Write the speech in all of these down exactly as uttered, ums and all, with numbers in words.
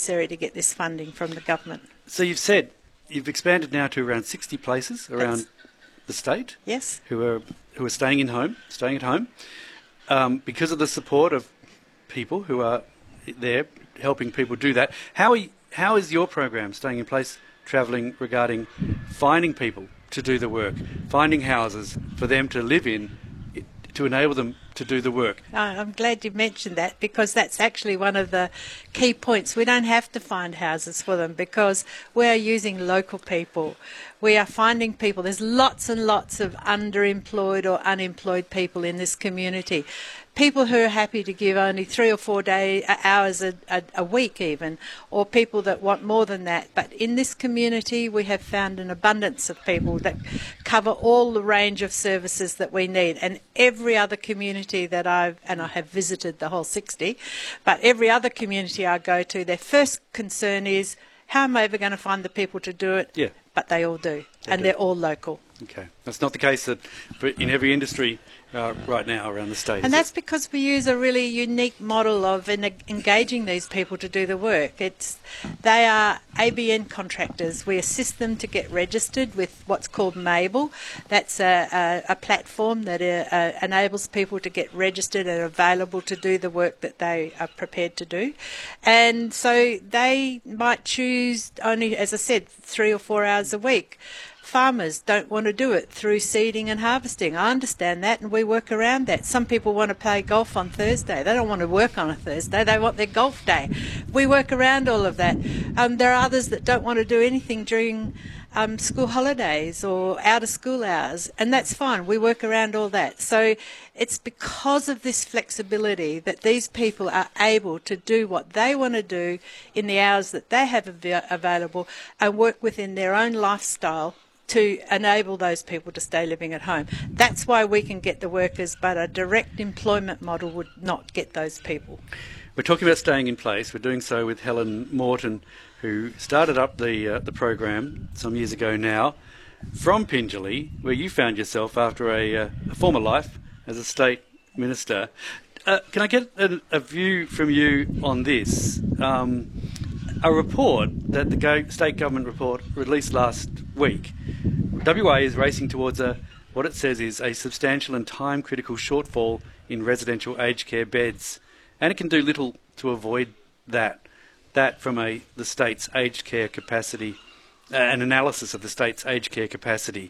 necessary to get this funding from the government. So you've said you've expanded now to around sixty places around That's, the state. Yes. Who are who are staying in home, staying at home, um, because of the support of people who are there helping people do that. How are you, how is your program, Staying in Place, travelling regarding finding people to do the work, finding houses for them to live in, to enable them to do the work? Oh, I'm glad you mentioned that, because that's actually one of the key points. We don't have to find houses for them because we are using local people. We are finding people. There's lots and lots of underemployed or unemployed people in this community. People who are happy to give only three or four day, hours a, a, a week even, or people that want more than that. But in this community we have found an abundance of people that cover all the range of services that we need. And every other community that I've, and I have visited the whole sixty, but every other community I go to, their first concern is, how am I ever going to find the people to do it? Yeah. But they all do, They and do. they're all local. Okay. That's not the case that for in every industry uh, right now around the state. And that's because we use a really unique model of en engaging these people to do the work. It's, they are A B N contractors. We assist them to get registered with what's called Mable. That's a, a, a platform that uh, uh, enables people to get registered and available to do the work that they are prepared to do. And so they might choose only, as I said, three or four hours a week. Farmers don't want to do it through seeding and harvesting. I understand that, and we work around that. Some people want to play golf on Thursday. They don't want to work on a Thursday. They want their golf day. We work around all of that. Um, there are others that don't want to do anything during um, school holidays or out of school hours, and that's fine. We work around all that. So it's because of this flexibility that these people are able to do what they want to do in the hours that they have av available and work within their own lifestyle to enable those people to stay living at home. That's why we can get the workers, but a direct employment model would not get those people. We're talking about Staying in Place. We're doing so with Helen Morton, who started up the uh, the program some years ago now, from Pingelly, where you found yourself after a, uh, a former life as a state minister. Uh, can I get a, a view from you on this? Um, a report that the go state government report released last week. W A is racing towards a what it says is a substantial and time-critical shortfall in residential aged care beds, and it can do little to avoid that. That from a the state's aged care capacity, uh, an analysis of the state's aged care capacity.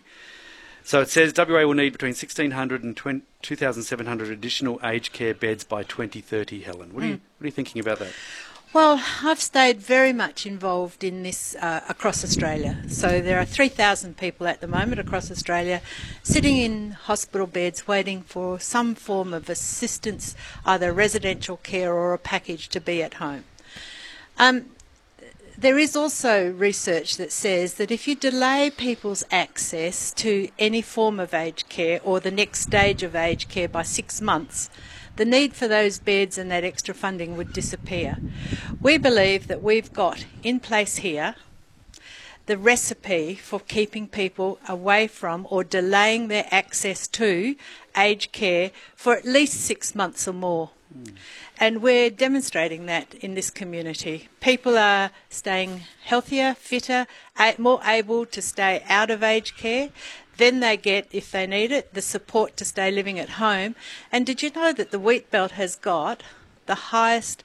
So it says W A will need between sixteen hundred and two thousand seven hundred additional aged care beds by twenty thirty. Helen, what are, mm. you, what are you thinking about that? Well, I've stayed very much involved in this uh, across Australia. So there are three thousand people at the moment across Australia sitting in hospital beds waiting for some form of assistance, either residential care or a package to be at home. Um, there is also research that says that if you delay people's access to any form of aged care or the next stage of aged care by six months, the need for those beds and that extra funding would disappear. We believe that we've got in place here the recipe for keeping people away from or delaying their access to aged care for at least six months or more. Mm. And we're demonstrating that in this community. People are staying healthier, fitter, more able to stay out of aged care. Then they get, if they need it, the support to stay living at home. And did you know that the wheat belt has got the highest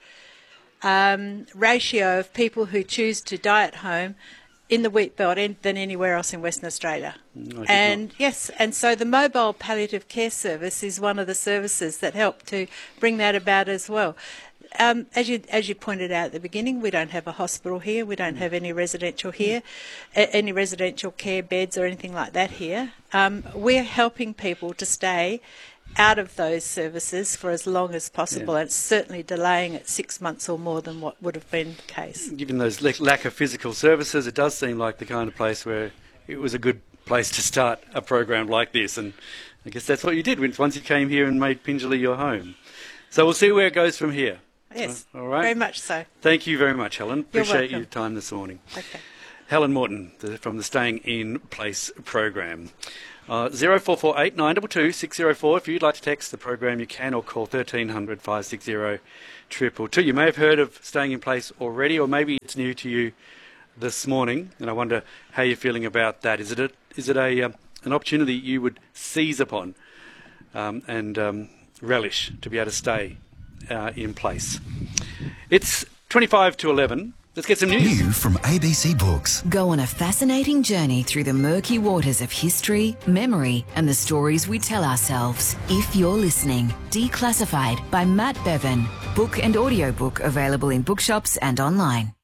um, ratio of people who choose to die at home in the wheat belt than anywhere else in Western Australia? No, and not. yes, and so the mobile palliative care service is one of the services that help to bring that about as well. Um, as you as you pointed out at the beginning, we don't have a hospital here. We don't have any residential here, mm. any residential care beds or anything like that here. Um, we're helping people to stay out of those services for as long as possible, yeah. and it's certainly delaying it six months or more than what would have been the case. Given those lack of physical services, it does seem like the kind of place where it was a good place to start a program like this, and I guess that's what you did once you came here and made Pingelly your home. So we'll see where it goes from here. Yes, all right. Very much so. Thank you very much, Helen. You're Appreciate welcome. your time this morning. Okay. Helen Morton the, from the Staying in Place program. Uh, zero four four eight nine two two six zero four. If you'd like to text the program, you can, or call thirteen hundred five six zero trip or two. You may have heard of Staying in Place already, or maybe it's new to you this morning, and I wonder how you're feeling about that. Is it a, is it a um, an opportunity you would seize upon um, and um, relish to be able to stay uh, in place? It's twenty-five to eleven. Let's get some news. New from A B C Books. Go on a fascinating journey through the murky waters of history, memory, and the stories we tell ourselves. If You're Listening, Declassified by Matt Bevan. Book and audiobook available in bookshops and online.